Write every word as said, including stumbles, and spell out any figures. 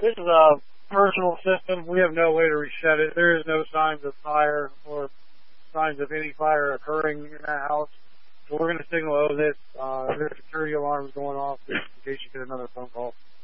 This is a personal system. We have no way to reset it. There is no signs of fire or signs of any fire occurring in that house. So we're going to signal O this. Uh, their security alarm is going off in case you get another phone call.